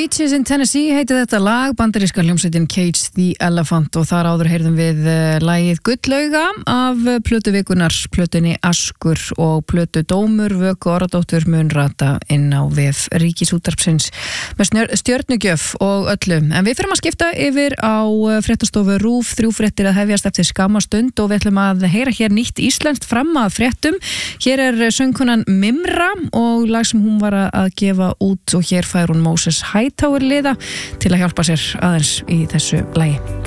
Beaches in Tennessee heiti þetta lag, bandaríska hljómsveitin Cage the Elephant og þar áður heyrðum við lagið Gullauga af plötu vikunar, plötunni Askur og plötu Dómur, Vöku Orradóttur mun rata inn á vef Ríkisútvarpsins með stjörnugjöf og öllu. En við fyrir að skipta yfir á fréttastofu RÚV, 3 fréttir að hefjast eftir skamma stund og við ætlum að heyra hér nýtt íslenskt fram að fréttum. Hér söngkonan Mimra og lag sem hún var að gefa út og hér fær hún Moses Hightower liða til að hjálpa sér aðeins í þessu lagi.